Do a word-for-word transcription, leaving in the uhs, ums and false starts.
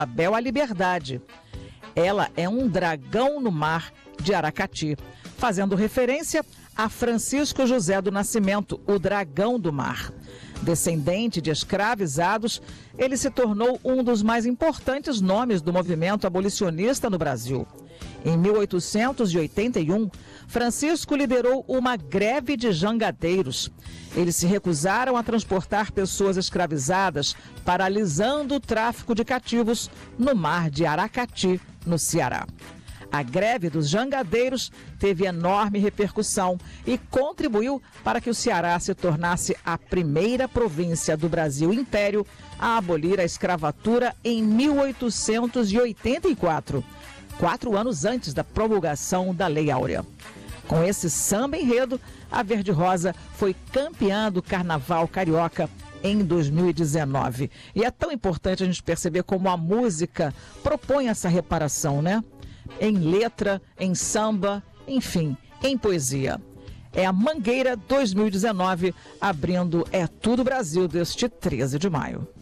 Isabel a Liberdade. Ela é um dragão no mar de Aracati, fazendo referência a Francisco José do Nascimento, o dragão do mar. Descendente de escravizados, ele se tornou um dos mais importantes nomes do movimento abolicionista no Brasil. Em mil oitocentos e oitenta e um, Francisco liderou uma greve de jangadeiros. Eles se recusaram a transportar pessoas escravizadas, paralisando o tráfico de cativos no mar de Aracati, no Ceará. A greve dos jangadeiros teve enorme repercussão e contribuiu para que o Ceará se tornasse a primeira província do Brasil Império a abolir a escravatura em mil oitocentos e oitenta e quatro, quatro anos antes da promulgação da Lei Áurea. Com esse samba enredo, a Verde Rosa foi campeã do Carnaval Carioca em dois mil e dezenove. E é tão importante a gente perceber como a música propõe essa reparação, né? Em letra, em samba, enfim, em poesia. É a Mangueira dois mil e dezenove abrindo É Tudo Brasil deste treze de maio.